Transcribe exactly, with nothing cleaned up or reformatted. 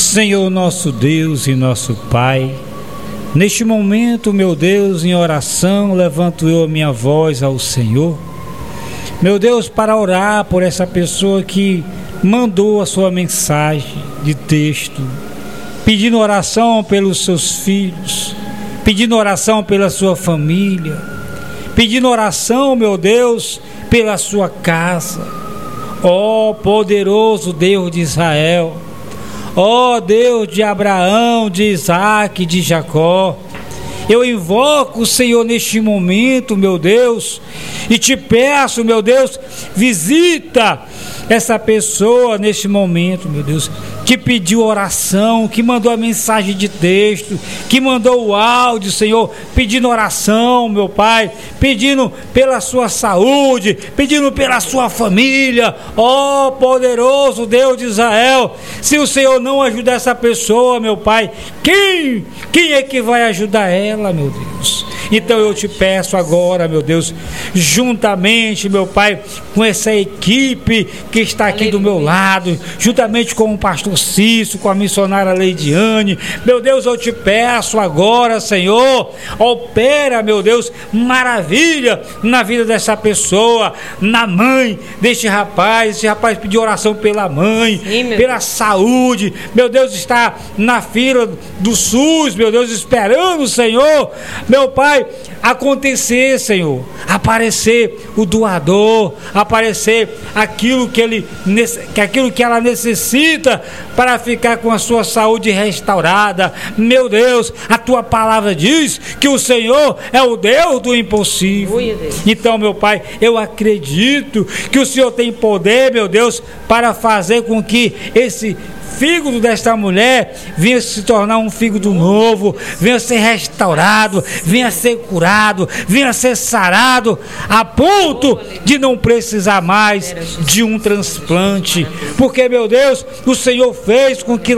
Senhor nosso Deus e nosso Pai, neste momento, meu Deus, em oração, levanto eu a minha voz ao Senhor, meu Deus, para orar por essa pessoa que mandou a sua mensagem de texto, pedindo oração pelos seus filhos, pedindo oração pela sua família, pedindo oração, meu Deus, pela sua casa. Ó poderoso Deus de Israel, ó Deus de Abraão, de Isaac, de Jacó, eu invoco o Senhor neste momento, meu Deus, e te peço, meu Deus, visita essa pessoa neste momento, meu Deus, que pediu oração, que mandou a mensagem de texto, que mandou o áudio, Senhor, pedindo oração, meu Pai, pedindo pela sua saúde, pedindo pela sua família. Ó poderoso Deus de Israel, se o Senhor não ajudar essa pessoa, meu Pai, quem? Quem é que vai ajudar ela, meu Deus? Então eu te peço agora, meu Deus, juntamente, meu Pai, com essa equipe que está aqui do meu lado, juntamente com o pastor Cício, com a missionária Leidiane, meu Deus, eu te peço agora, Senhor, opera, meu Deus, maravilha na vida dessa pessoa, na mãe deste rapaz. Esse rapaz pediu oração pela mãe, Sim, pela Deus. saúde, meu Deus, está na fila do SUS, meu Deus, esperando, Senhor, meu Pai, acontecer, Senhor, aparecer o doador, aparecer aquilo que ele, que aquilo que ela necessita para ficar com a sua saúde restaurada. Meu Deus, a tua palavra diz que o Senhor é o Deus do impossível. Então, meu Pai, eu acredito que o Senhor tem poder, meu Deus, para fazer com que esse fígado desta mulher venha se tornar um fígado novo, venha ser restaurado, venha ser curado, venha ser sarado, a ponto de não precisar mais de um transplante, porque, meu Deus, o Senhor fez com que